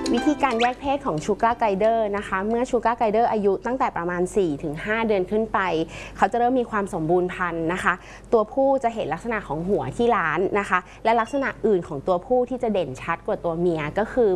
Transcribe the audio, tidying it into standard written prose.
วิธีการแยกเพศของชูการ์ไกเดอร์นะคะเมื่อชูการ์ไกเดอร์อายุตั้งแต่ประมาณ 4-5 เดือนขึ้นไปเขาจะเริ่มมีความสมบูรณ์พันธุ์นะคะตัวผู้จะเห็นลักษณะของหัวที่ล้านนะคะและลักษณะอื่นของตัวผู้ที่จะเด่นชัดกว่าตัวเมียก็คือ